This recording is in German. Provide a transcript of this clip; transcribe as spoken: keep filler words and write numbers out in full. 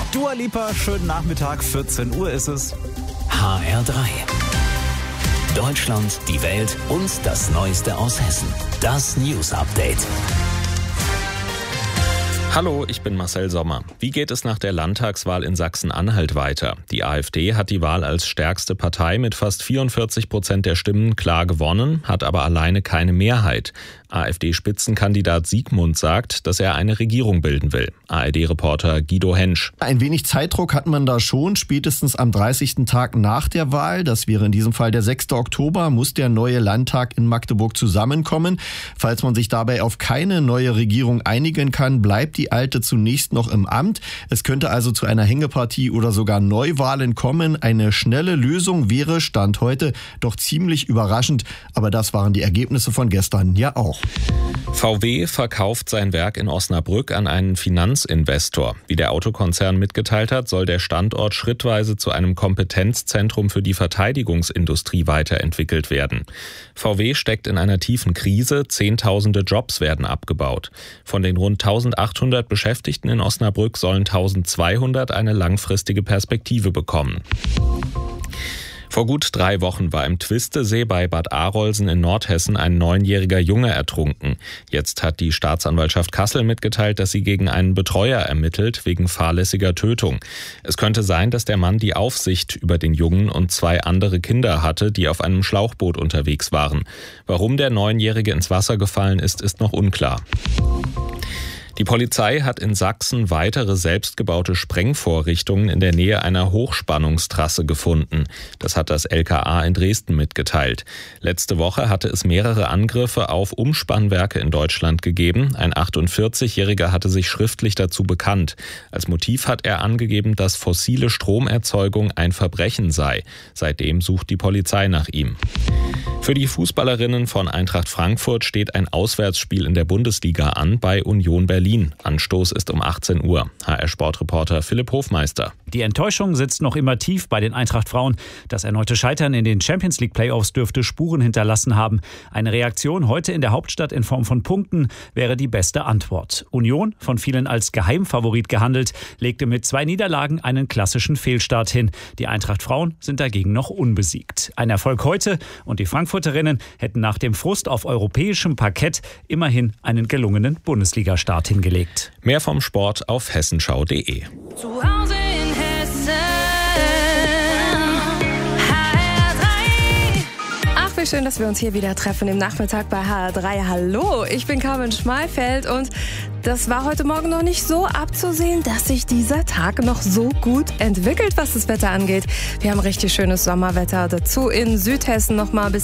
Dua Lipa, schönen Nachmittag, vierzehn Uhr ist es. H R drei. Deutschland, die Welt und das Neueste aus Hessen. Das News Update. Hallo, ich bin Marcel Sommer. Wie geht es nach der Landtagswahl in Sachsen-Anhalt weiter? Die AfD hat die Wahl als stärkste Partei mit fast vierundvierzig Prozent der Stimmen klar gewonnen, hat aber alleine keine Mehrheit. AfD-Spitzenkandidat Siegmund sagt, dass er eine Regierung bilden will. A R D-Reporter Guido Hensch. Ein wenig Zeitdruck hat man da schon. Spätestens am dreißigsten Tag nach der Wahl, das wäre in diesem Fall der sechste Oktober, muss der neue Landtag in Magdeburg zusammenkommen. Falls man sich dabei auf keine neue Regierung einigen kann, bleibt die alte zunächst noch im Amt. Es könnte also zu einer Hängepartie oder sogar Neuwahlen kommen. Eine schnelle Lösung wäre, Stand heute, doch ziemlich überraschend. Aber das waren die Ergebnisse von gestern ja auch. V W verkauft sein Werk in Osnabrück an einen Finanzinvestor. Wie der Autokonzern mitgeteilt hat, soll der Standort schrittweise zu einem Kompetenzzentrum für die Verteidigungsindustrie weiterentwickelt werden. V W steckt in einer tiefen Krise, zehntausende Jobs werden abgebaut. Von den rund eintausendachthundert Beschäftigten in Osnabrück sollen eintausendzweihundert eine langfristige Perspektive bekommen. Vor gut drei Wochen war im Twistesee bei Bad Arolsen in Nordhessen ein neunjähriger Junge ertrunken. Jetzt hat die Staatsanwaltschaft Kassel mitgeteilt, dass sie gegen einen Betreuer ermittelt, wegen fahrlässiger Tötung. Es könnte sein, dass der Mann die Aufsicht über den Jungen und zwei andere Kinder hatte, die auf einem Schlauchboot unterwegs waren. Warum der Neunjährige ins Wasser gefallen ist, ist noch unklar. Die Polizei hat in Sachsen weitere selbstgebaute Sprengvorrichtungen in der Nähe einer Hochspannungstrasse gefunden. Das hat das L K A in Dresden mitgeteilt. Letzte Woche hatte es mehrere Angriffe auf Umspannwerke in Deutschland gegeben. Ein achtundvierzigjähriger hatte sich schriftlich dazu bekannt. Als Motiv hat er angegeben, dass fossile Stromerzeugung ein Verbrechen sei. Seitdem sucht die Polizei nach ihm. Für die Fußballerinnen von Eintracht Frankfurt steht ein Auswärtsspiel in der Bundesliga an bei Union Berlin. Anstoß ist um achtzehn Uhr. H R-Sportreporter Philipp Hofmeister. Die Enttäuschung sitzt noch immer tief bei den Eintracht-Frauen. Das erneute Scheitern in den Champions-League-Playoffs dürfte Spuren hinterlassen haben. Eine Reaktion heute in der Hauptstadt in Form von Punkten wäre die beste Antwort. Union, von vielen als Geheimfavorit gehandelt, legte mit zwei Niederlagen einen klassischen Fehlstart hin. Die Eintracht-Frauen sind dagegen noch unbesiegt. Ein Erfolg heute und die Frankfurterinnen hätten nach dem Frust auf europäischem Parkett immerhin einen gelungenen Bundesliga-Start hingelegt. Mehr vom Sport auf hessenschau punkt de. Zu Hause in Hessen, H R drei. Ach, wie schön, dass wir uns hier wieder treffen im Nachmittag bei H R drei. Hallo, ich bin Carmen Schmalfeld und das war heute Morgen noch nicht so abzusehen, dass sich dieser Tag noch so gut entwickelt, was das Wetter angeht. Wir haben richtig schönes Sommerwetter, dazu in Südhessen noch mal bis